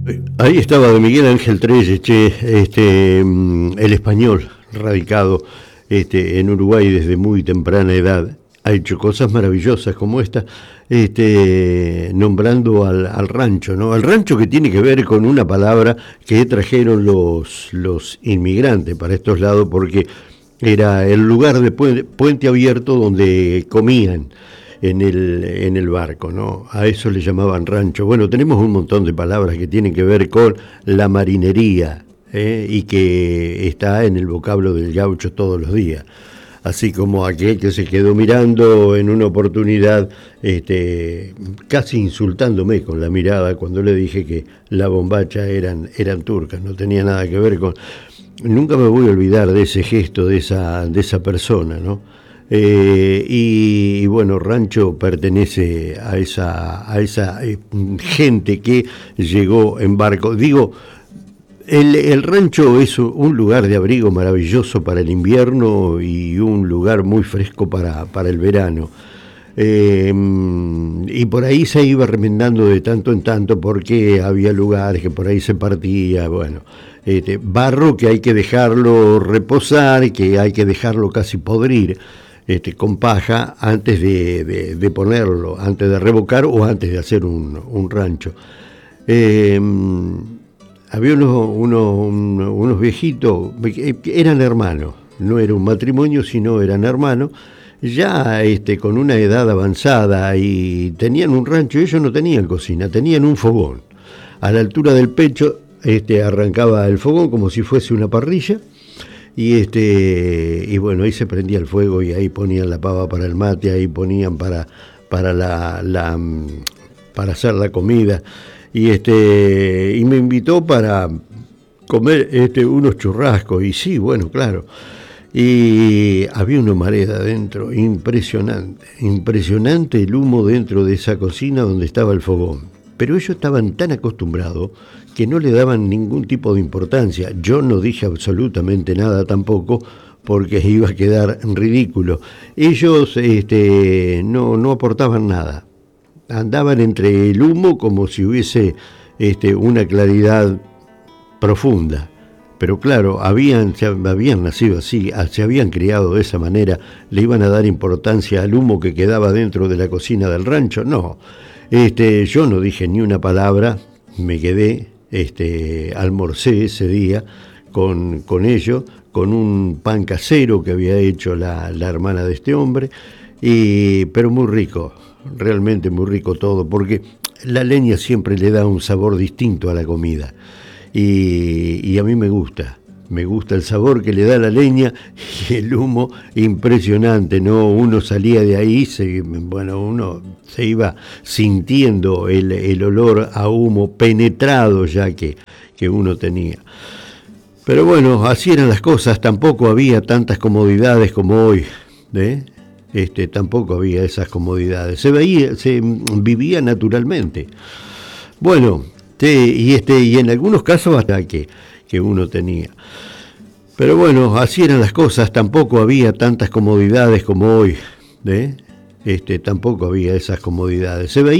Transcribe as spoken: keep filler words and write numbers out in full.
Ahí estaba de Miguel Ángel Trelles, che, este, el español radicado este, en Uruguay desde muy temprana edad. Ha hecho cosas maravillosas como esta, este, nombrando al, al rancho, ¿no? Al rancho, que tiene que ver con una palabra que trajeron los, los inmigrantes para estos lados, porque era el lugar de puente, puente abierto donde comían en el, en el barco, ¿no? A eso le llamaban rancho. Bueno, tenemos un montón de palabras que tienen que ver con la marinería, ¿eh? Y que está en el vocablo del gaucho todos los días. Así como aquel que se quedó mirando en una oportunidad, este, casi insultándome con la mirada cuando le dije que la bombacha eran, eran turcas, no tenía nada que ver con... Nunca me voy a olvidar de ese gesto, de esa, de esa persona, ¿no? Eh, y, y bueno, rancho pertenece a esa, a esa eh, gente que llegó en barco. Digo, el, el rancho es un lugar de abrigo maravilloso para el invierno y un lugar muy fresco para, para el verano. Eh, y por ahí se iba remendando de tanto en tanto porque había lugares que por ahí se partía, bueno, este, barro que hay que dejarlo reposar, que hay que dejarlo casi podrir. Este, con paja antes de, de, de ponerlo, antes de revocar o antes de hacer un, un rancho. Eh, había unos, unos, unos viejitos, eran hermanos, no era un matrimonio, sino eran hermanos, ya este, con una edad avanzada, y tenían un rancho. Ellos no tenían cocina, tenían un fogón. A la altura del pecho este, arrancaba el fogón como si fuese una parrilla. Y este y bueno, ahí se prendía el fuego y ahí ponían la pava para el mate, ahí ponían para para la, la para hacer la comida. Y este y me invitó para comer este unos churrascos, y sí, bueno, claro. Y había una humareda adentro, impresionante, impresionante el humo dentro de esa cocina donde estaba el fogón. Pero ellos estaban tan acostumbrados que no le daban ningún tipo de importancia. Yo no dije absolutamente nada tampoco, porque iba a quedar ridículo. Ellos este, no, no aportaban nada. Andaban entre el humo como si hubiese este, una claridad profunda. Pero claro, habían, habían nacido así, se habían criado de esa manera. ¿Le iban a dar importancia al humo que quedaba dentro de la cocina del rancho? No. Este, yo no dije ni una palabra, me quedé... Este, almorcé ese día con, con ellos, con un pan casero que había hecho la, la hermana de este hombre, y, pero muy rico, realmente muy rico todo, porque la leña siempre le da un sabor distinto a la comida, y, y a mí me gusta. Me gusta el sabor que le da la leña y el humo, impresionante, ¿no? Uno salía de ahí, se, bueno, uno se iba sintiendo el, el olor a humo penetrado ya que, que uno tenía. Pero bueno, así eran las cosas, tampoco había tantas comodidades como hoy, ¿eh? Este, tampoco había esas comodidades, se veía, se vivía naturalmente. Bueno, te, y, este, y en algunos casos hasta que... que uno tenía. Pero bueno, así eran las cosas, tampoco había tantas comodidades como hoy, ¿eh? Este, tampoco había esas comodidades. Se veía